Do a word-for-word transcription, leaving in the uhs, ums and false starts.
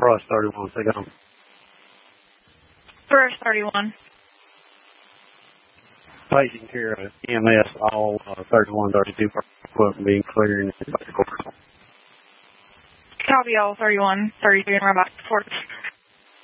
Brush thirty-one, take on. Brush thirty-one. Taking care of E M S, all uh, thirty-one thirty-two equipment being cleared and back to court. Copy all thirty-one thirty-two and right back to court.